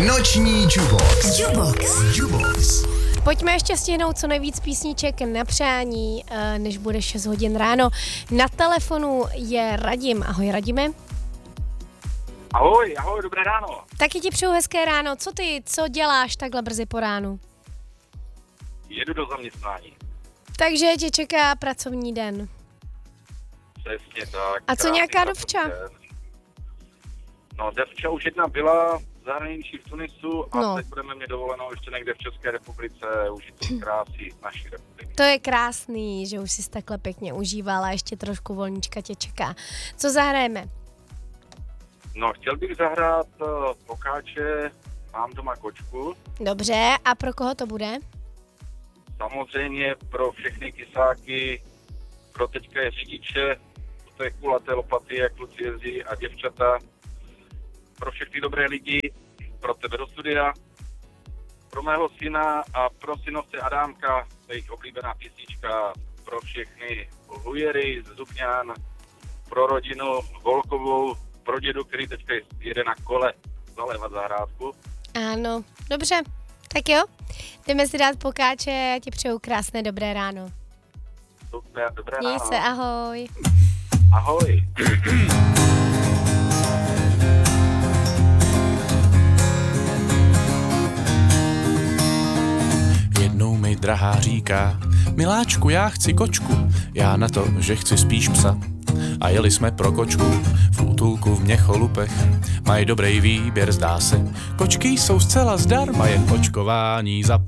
Noční Jubox. Jubox. Pojďme ještě stihnout co nejvíc písniček na přání, než bude 6 hodin ráno. Na telefonu je Radim. Ahoj, Radime. Ahoj, dobré ráno. Taky ti přeju hezké ráno. Co děláš takhle brzy po ránu? Jedu do zaměstnání. Takže tě čeká pracovní den. Přesně tak. A co nějaká dovča? No, devča už jedna byla v zahraničí v Tunisu a No. teď budeme mít dovolenou ještě někde v České republice, užít to krásy naší republiky. To je krásný, že už jsi takhle pěkně užívala, ještě trošku volníčka tě čeká. Co zahrajeme? No, chtěl bych zahrát Pokáče, mám doma kočku. Dobře, a pro koho to bude? Samozřejmě pro všechny kysáky, pro teďka je řidiče, to je kulaté lopaty, jak kluci jezdí a děvčata, pro všechny dobré lidi, pro tebe do studia, pro mého syna a pro synovce Adámka, to je jejich oblíbená písnička, pro všechny hujery z Zubňan, pro rodinu Volkovou, pro dědu, který teďka jede na kole zalévat zahrádku. Ano, dobře. Tak jo, jdeme si dát Pokáče, já ti přeju krásné dobré ráno. Super, dobré Měj ráno. se, ahoj. Ahoj. Jednou mi drahá říká: miláčku, já chci kočku, já na to, že chci spíš psa. A jeli jsme pro kočku v útulku v Měcholupech. Mají dobrý výběr, zdá se. Kočky jsou zcela zdarma, jen očkování za